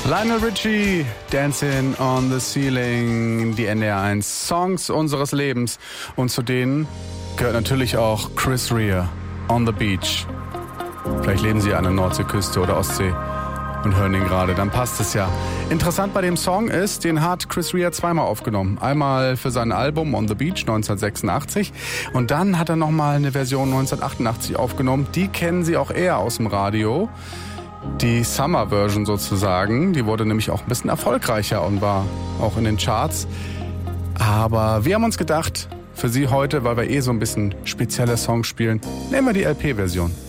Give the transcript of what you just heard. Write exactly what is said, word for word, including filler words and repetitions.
Lionel Richie, Dancing on the Ceiling, die N D R eins Songs unseres Lebens. Und zu denen gehört natürlich auch Chris Rea, On the Beach. Vielleicht leben Sie an der Nordseeküste oder Ostsee und hören den gerade, dann passt es ja. Interessant bei dem Song ist, den hat Chris Rea zweimal aufgenommen. Einmal für sein Album On the Beach neunzehnhundertsechsundachtzig und dann hat er nochmal eine Version neunzehnhundertachtundachtzig aufgenommen. Die kennen Sie auch eher aus dem Radio. Die Summer-Version sozusagen, die wurde nämlich auch ein bisschen erfolgreicher und war auch in den Charts. Aber wir haben uns gedacht, für Sie heute, weil wir eh so ein bisschen spezielle Songs spielen, nehmen wir die L P-Version.